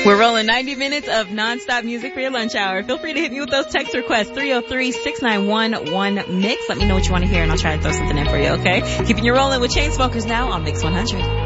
We're rolling 90 minutes of non-stop music for your lunch hour. Feel free to hit me with those text requests, 303-691-1MIX. Let me know what you want to hear and I'll try to throw something in for you, okay? Keeping you rolling with Chainsmokers now on Mix 100.